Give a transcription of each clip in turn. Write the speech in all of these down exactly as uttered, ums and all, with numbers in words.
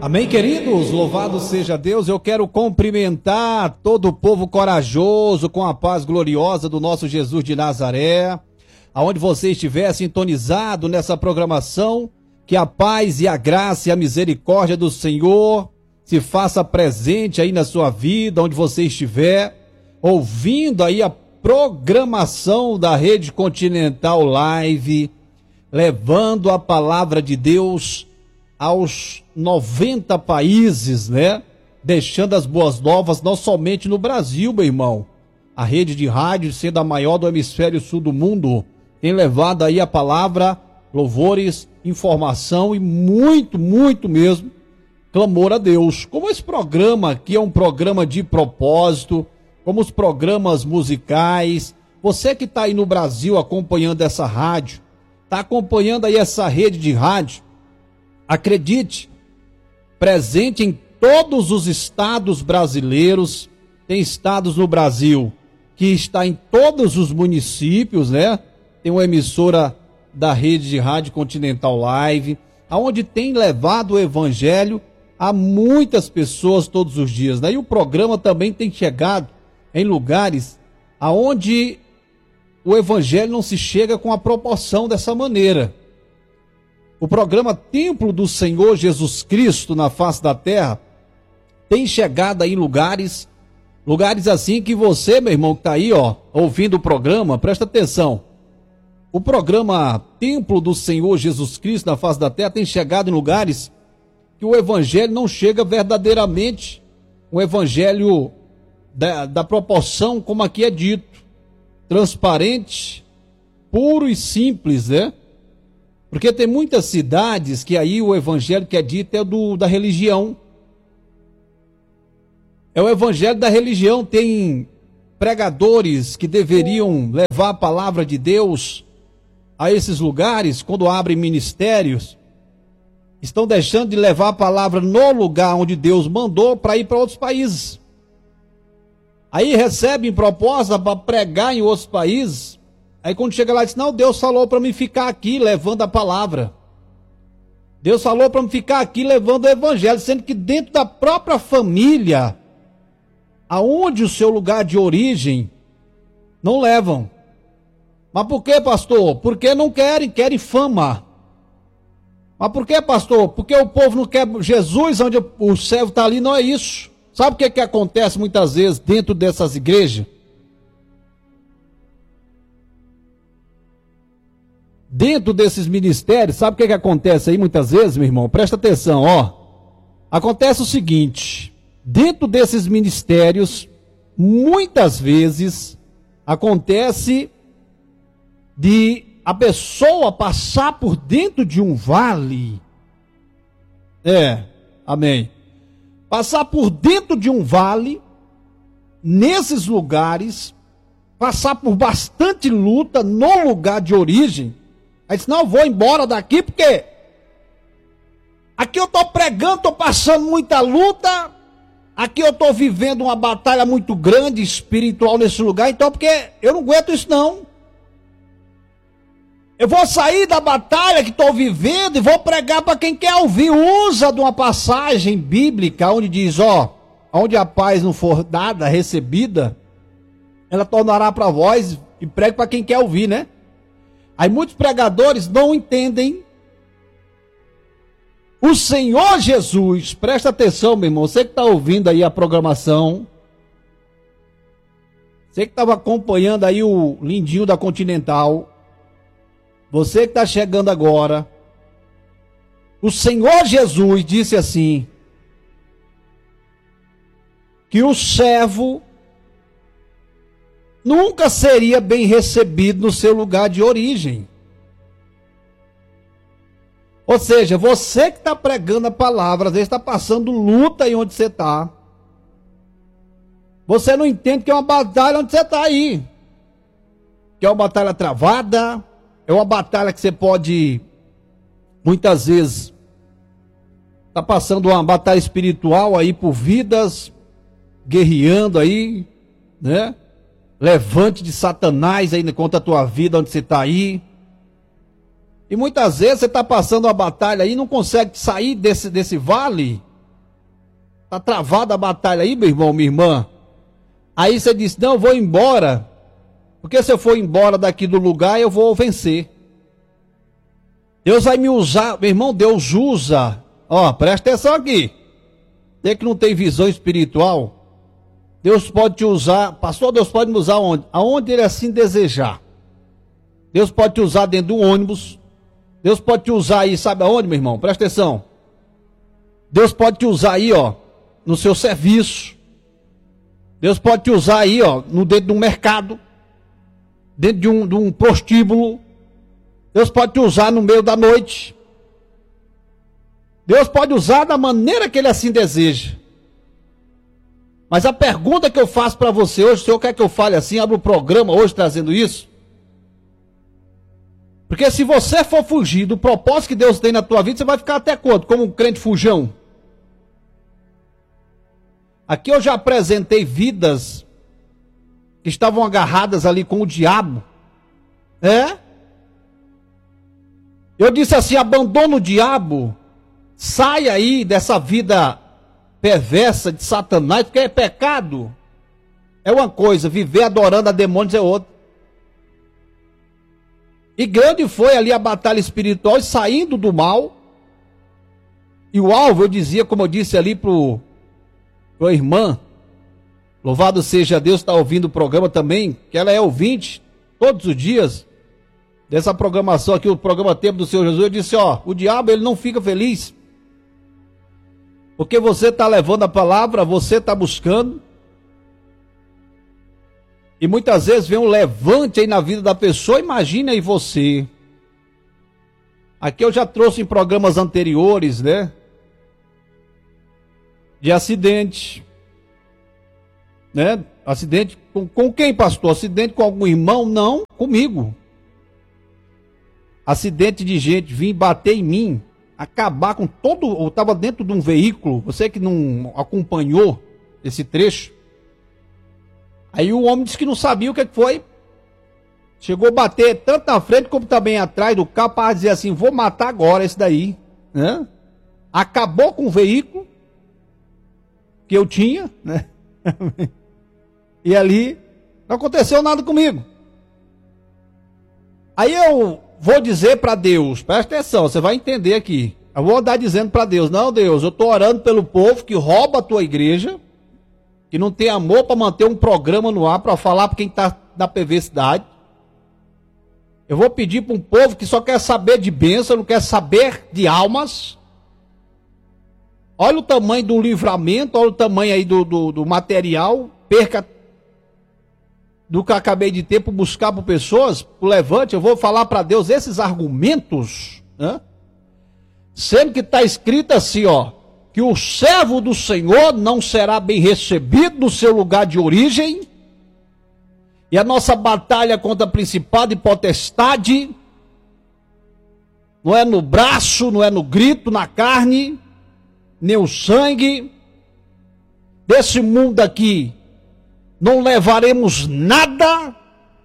Amém, queridos? Louvado seja Deus. Eu quero cumprimentar todo o povo corajoso com a paz gloriosa do nosso Jesus de Nazaré. Aonde você estiver sintonizado nessa programação, que a paz e a graça e a misericórdia do Senhor se faça presente aí na sua vida, onde você estiver, ouvindo aí a programação da Rede Continental Live, levando a palavra de Deus aos noventa países, né? Deixando as boas novas não somente no Brasil, meu irmão. A rede de rádio, sendo a maior do hemisfério sul do mundo, tem levado aí a palavra, louvores, informação e muito, muito mesmo, clamor a Deus. Como esse programa aqui é um programa de propósito, como os programas musicais, você que está aí no Brasil acompanhando essa rádio, está acompanhando aí essa rede de rádio, acredite, presente em todos os estados brasileiros, tem estados no Brasil que está em todos os municípios, né? Tem uma emissora da rede de rádio Continental Live, aonde tem levado o evangelho a muitas pessoas todos os dias, né? E o programa também tem chegado em lugares aonde o evangelho não se chega com a proporção dessa maneira. O programa Templo do Senhor Jesus Cristo na face da terra tem chegado aí em lugares, lugares assim que você, meu irmão, que está aí, ó, ouvindo o programa, presta atenção. O programa Templo do Senhor Jesus Cristo na face da terra tem chegado em lugares que o evangelho não chega verdadeiramente, um evangelho da, da proporção como aqui é dito, transparente, puro e simples, né? Porque tem muitas cidades que aí o evangelho que é dito é do, da religião. É o evangelho da religião. Tem pregadores que deveriam levar a palavra de Deus a esses lugares, quando abrem ministérios, estão deixando de levar a palavra no lugar onde Deus mandou para ir para outros países. Aí recebem proposta para pregar em outros países. Aí quando chega lá, diz, não, Deus falou para mim ficar aqui levando a palavra. Deus falou para mim ficar aqui levando o evangelho, sendo que dentro da própria família, aonde o seu lugar de origem, não levam. Mas por que, pastor? Porque não querem, querem fama. Mas por que, pastor? Porque o povo não quer Jesus, onde o servo está ali, não é isso. Sabe o que, que acontece muitas vezes dentro dessas igrejas? Dentro desses ministérios, sabe o que, que acontece aí muitas vezes, meu irmão? Presta atenção, ó. Acontece o seguinte, dentro desses ministérios, muitas vezes, acontece de a pessoa passar por dentro de um vale. É, amém. Passar por dentro de um vale, nesses lugares, passar por bastante luta no lugar de origem. Aí disse, não, eu vou embora daqui porque aqui eu estou pregando, estou passando muita luta, aqui eu estou vivendo uma batalha muito grande, espiritual nesse lugar, então porque eu não aguento isso não. Eu vou sair da batalha que estou vivendo e vou pregar para quem quer ouvir. Usa de uma passagem bíblica onde diz, ó, onde a paz não for dada, recebida, ela tornará para vós, e prega para quem quer ouvir, né? Aí muitos pregadores não entendem o Senhor Jesus. Presta atenção, meu irmão, você que está ouvindo aí a programação, você que estava acompanhando aí o lindinho da Continental, você que está chegando agora, o Senhor Jesus disse assim, que o servo nunca seria bem recebido no seu lugar de origem. Ou seja, você que está pregando a palavra, às vezes está passando luta aí onde você está. Você não entende que é uma batalha onde você está aí. Que é uma batalha travada, é uma batalha que você pode, muitas vezes, está passando uma batalha espiritual aí por vidas, guerreando aí, né? Levante de Satanás aí contra a tua vida, onde você está aí. E muitas vezes você está passando uma batalha aí e não consegue sair desse, desse vale, tá travada a batalha aí, meu irmão, minha irmã. Aí você disse, não, eu vou embora, porque se eu for embora daqui do lugar, eu vou vencer. Deus vai me usar, meu irmão, Deus usa, ó, presta atenção aqui. Você que não tem visão espiritual, Deus pode te usar, pastor, Deus pode me usar onde? Aonde ele assim desejar. Deus pode te usar dentro do ônibus, Deus pode te usar aí, sabe aonde, meu irmão? Presta atenção. Deus pode te usar aí, ó, no seu serviço. Deus pode te usar aí, ó, no dentro de um mercado, dentro de um, de um prostíbulo. Deus pode te usar no meio da noite. Deus pode usar da maneira que Ele assim deseja. Mas a pergunta que eu faço para você hoje, o senhor quer que eu fale assim, abra o programa hoje trazendo isso? Porque se você for fugir do propósito que Deus tem na tua vida, você vai ficar até quando? Como um crente fujão. Aqui eu já apresentei vidas que estavam agarradas ali com o diabo. É? Eu disse assim, abandona o diabo, sai aí dessa vida perversa de Satanás, porque é pecado. É uma coisa, viver adorando a demônios é outra. E grande foi ali a batalha espiritual, saindo do mal. E o alvo, eu dizia, como eu disse ali pro, pro irmã, louvado seja Deus, está ouvindo o programa também, que ela é ouvinte, todos os dias, dessa programação aqui, o programa Tempo do Senhor Jesus. Eu disse, ó, o diabo ele não fica feliz, porque você está levando a palavra, você está buscando, e muitas vezes vem um levante aí na vida da pessoa. Imagina aí você. Aqui eu já trouxe em programas anteriores, né? De acidente. Né? Acidente com, com quem, pastor? Acidente com algum irmão? Não, comigo. Acidente de gente vir bater em mim, acabar com todo... Eu estava dentro de um veículo, você que não acompanhou esse trecho. Aí o homem disse que não sabia o que foi. Chegou a bater tanto na frente como também atrás do carro para dizer assim, vou matar agora esse daí. Né? Acabou com o veículo que eu tinha, né? E ali não aconteceu nada comigo. Aí eu vou dizer para Deus, presta atenção, você vai entender aqui. Eu vou andar dizendo para Deus, não Deus, eu estou orando pelo povo que rouba a tua igreja, que não tem amor para manter um programa no ar, para falar para quem está na perversidade. Eu vou pedir para um povo que só quer saber de bênção, não quer saber de almas. Olha o tamanho do livramento, olha o tamanho aí do, do, do material, perca do que eu acabei de ter para buscar por pessoas, por levante. Eu vou falar para Deus esses argumentos, né? Sendo que está escrito assim, ó, que o servo do Senhor não será bem recebido no seu lugar de origem, e a nossa batalha contra principado e potestade não é no braço, não é no grito, na carne, nem o sangue desse mundo aqui. Não levaremos nada.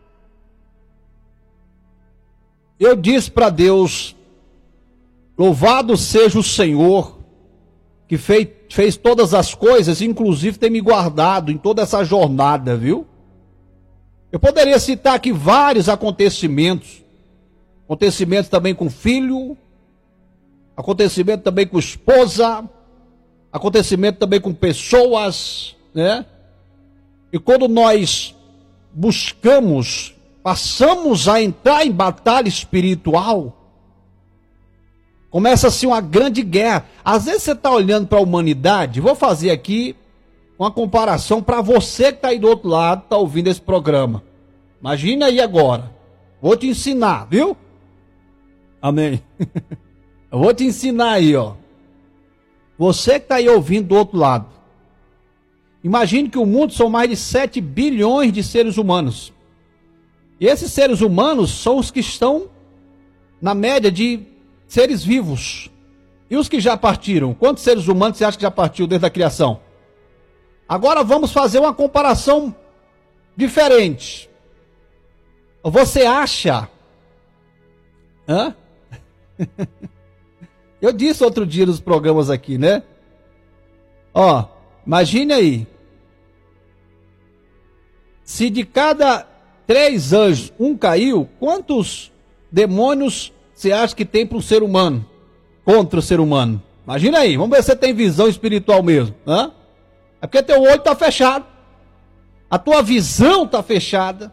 Eu disse para Deus, louvado seja o Senhor, que fez, fez todas as coisas, inclusive tem me guardado em toda essa jornada, viu? Eu poderia citar aqui vários acontecimentos, acontecimentos também com filho, acontecimento também com esposa, acontecimento também com pessoas, né? E quando nós buscamos, passamos a entrar em batalha espiritual, começa-se uma grande guerra. Às vezes você está olhando para a humanidade, vou fazer aqui uma comparação para você que está aí do outro lado, está ouvindo esse programa. Imagina aí agora, vou te ensinar, viu? Amém. Eu vou te ensinar aí, ó. Você que está aí ouvindo do outro lado. Imagine que o mundo são mais de sete bilhões de seres humanos. E esses seres humanos são os que estão na média de seres vivos. E os que já partiram? Quantos seres humanos você acha que já partiu desde a criação? Agora vamos fazer uma comparação diferente. Você acha... Hã? Eu disse outro dia nos programas aqui, né? Ó, Imagine aí. Se de cada três anjos um caiu, quantos demônios você acha que tem para o ser humano? Contra o ser humano? Imagina aí, vamos ver se você tem visão espiritual mesmo. Hã? É porque teu olho está fechado. A tua visão está fechada.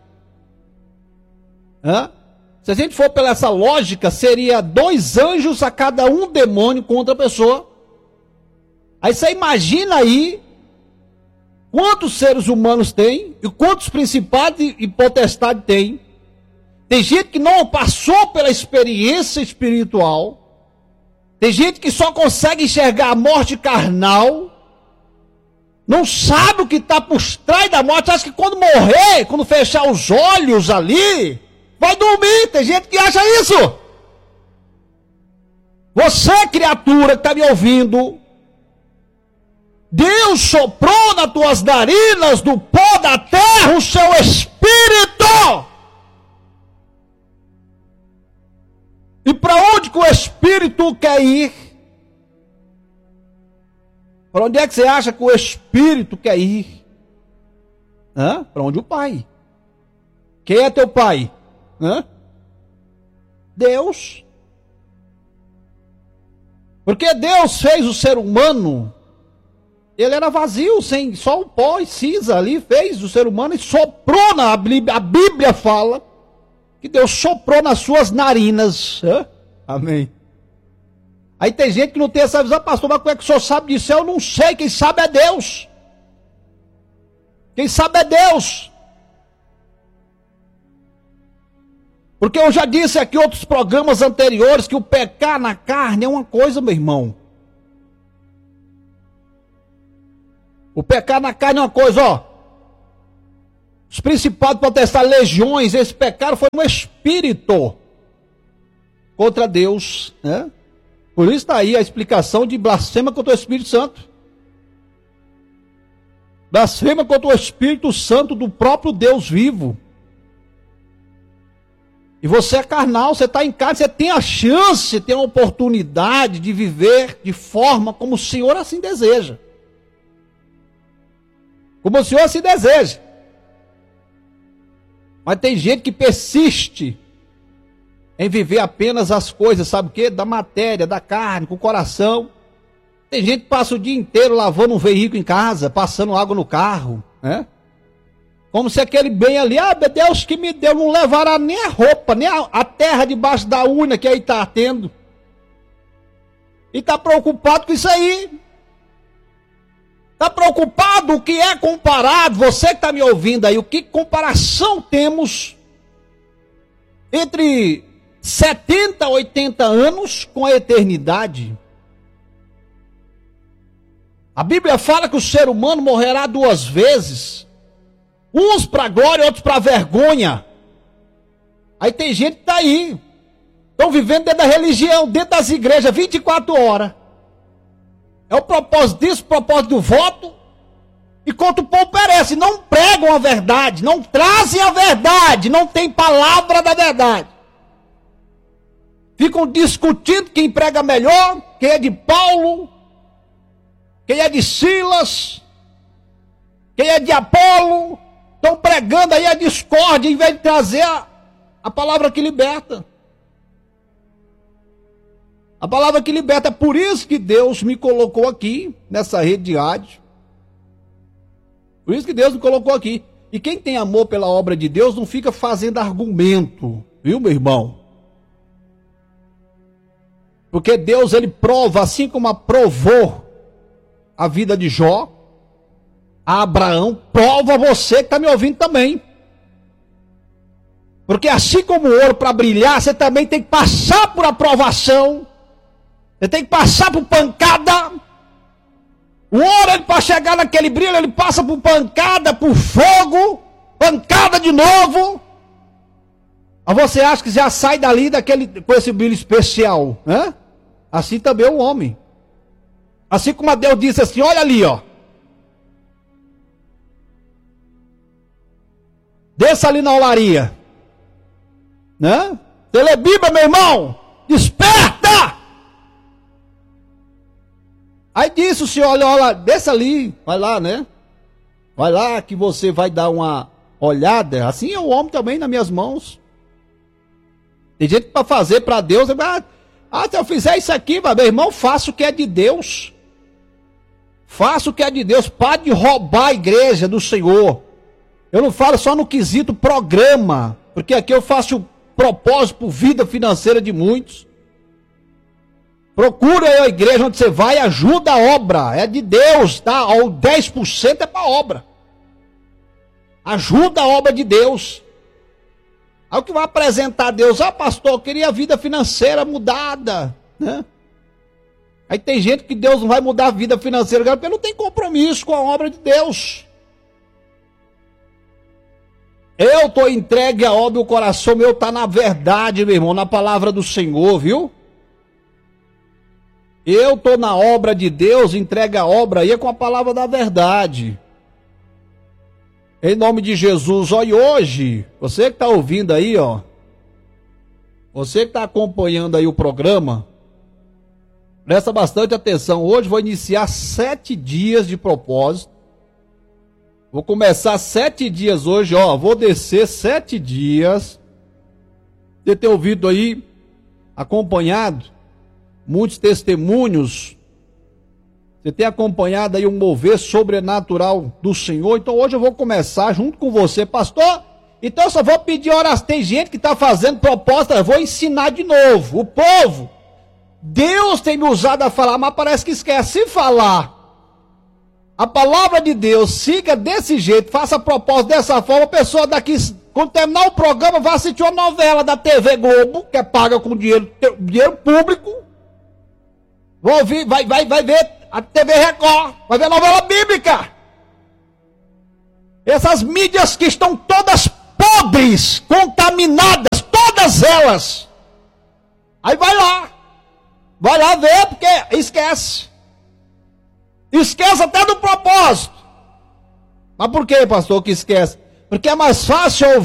Hã? Se a gente for pela essa lógica, seria dois anjos a cada um demônio contra a pessoa. Aí você imagina aí quantos seres humanos tem e quantos principados e potestades tem. Tem gente que não passou pela experiência espiritual. Tem gente que só consegue enxergar a morte carnal. Não sabe o que está por trás da morte. Acha que quando morrer, quando fechar os olhos ali, vai dormir. Tem gente que acha isso. Você, criatura que está me ouvindo, Deus soprou nas tuas narinas, do pó da terra, o seu espírito. E para onde que o espírito quer ir? Para onde é que você acha que o espírito quer ir? Para onde o pai? Quem é teu pai? Hã? Deus. Porque Deus fez o ser humano, ele era vazio, sem só o pó e cinza ali, fez o ser humano e soprou na Bíblia. A Bíblia fala que Deus soprou nas suas narinas. Hã? Amém. Aí tem gente que não tem essa visão, pastor, mas como é que o senhor sabe disso? Eu não sei, quem sabe é Deus. Quem sabe é Deus. Porque eu já disse aqui em outros programas anteriores que o pecar na carne é uma coisa, meu irmão. O pecar na carne é uma coisa, ó. Os principados potestades, legiões, esse pecado foi um espírito contra Deus, né? Por isso está aí a explicação de blasfema contra o Espírito Santo. Blasfema contra o Espírito Santo do próprio Deus vivo. E você é carnal, você está em casa, você tem a chance, tem a oportunidade de viver de forma como o Senhor assim deseja. Como o Senhor assim deseja. Mas tem gente que persiste em viver apenas as coisas, sabe o quê? Da matéria, da carne, com o coração. Tem gente que passa o dia inteiro lavando um veículo em casa, passando água no carro, né? Como se aquele bem ali, ah, meu Deus que me deu, não levará nem a roupa, nem a, a terra debaixo da unha que aí está tendo. E está preocupado com isso aí. Está preocupado o que é comparado, você que está me ouvindo aí, o que comparação temos entre setenta, oitenta anos com a eternidade? A Bíblia fala que o ser humano morrerá duas vezes. Uns para glória e outros para vergonha. Aí tem gente que está aí. Estão vivendo dentro da religião, dentro das igrejas, vinte e quatro horas. É o propósito disso, o propósito do voto. Enquanto o povo perece, não pregam a verdade, não trazem a verdade, não tem palavra da verdade. Ficam discutindo quem prega melhor, quem é de Paulo, quem é de Silas, quem é de Apolo. Estão pregando aí a discórdia em vez de trazer a, a palavra que liberta. A palavra que liberta. É por isso que Deus me colocou aqui, nessa rede de rádio. Por isso que Deus me colocou aqui. E quem tem amor pela obra de Deus não fica fazendo argumento. Viu, meu irmão? Porque Deus, ele prova, assim como aprovou a vida de Jó, a Abraão, prova você que está me ouvindo também. Porque assim como o ouro para brilhar, você também tem que passar por aprovação. Você tem que passar por pancada. O ouro, ele, para chegar naquele brilho, ele passa por pancada, por fogo, pancada de novo. Aí você acha que já sai dali daquele, com esse brilho especial, né? Assim também o homem. Assim como a Deus disse assim, olha ali, ó. Desça ali na olaria. Né? Telebiba, meu irmão. Desperta! Aí disse o senhor, olha, olha, desça ali, vai lá, né? Vai lá que você vai dar uma olhada. Assim é o homem também nas minhas mãos. Tem gente que para fazer para Deus, ah, ah, se eu fizer isso aqui, meu irmão, faça o que é de Deus. Faça o que é de Deus. Pare de roubar a igreja do Senhor. Eu não falo só no quesito programa, porque aqui eu faço propósito por vida financeira de muitos. Procura aí a igreja onde você vai e ajuda a obra. É de Deus, tá? O dez por cento é para a obra. Ajuda a obra de Deus. Aí o que vai apresentar a Deus? Ah, pastor, eu queria a vida financeira mudada, né? Aí tem gente que Deus não vai mudar a vida financeira porque não tem compromisso com a obra de Deus. Eu estou entregue à obra, o coração meu está na verdade, meu irmão, na palavra do Senhor, viu? Eu estou na obra de Deus, entregue a obra aí com a palavra da verdade. Em nome de Jesus, ó, e hoje, você que está ouvindo aí, ó, você que está acompanhando aí o programa, presta bastante atenção. Hoje vou iniciar sete dias de propósito. Vou começar sete dias hoje, ó, vou descer sete dias. Você tem ouvido aí, acompanhado muitos testemunhos, você tem acompanhado aí um mover sobrenatural do Senhor. Então hoje eu vou começar junto com você, pastor. Então eu só vou pedir oração. Tem gente que está fazendo proposta, eu vou ensinar de novo. O povo, Deus tem me usado a falar, mas parece que esquece. Se falar a palavra de Deus, siga desse jeito, faça a proposta dessa forma, a pessoa daqui, quando terminar o programa, vai assistir uma novela da T V Globo, que é paga com dinheiro, dinheiro público. Vai ouvir, vai, vai, vai ver a T V Record, vai ver a novela bíblica. Essas mídias que estão todas podres, contaminadas, todas elas. Aí vai lá, vai lá ver, porque esquece. Esquece até do propósito. Mas por que, pastor, que esquece? Porque é mais fácil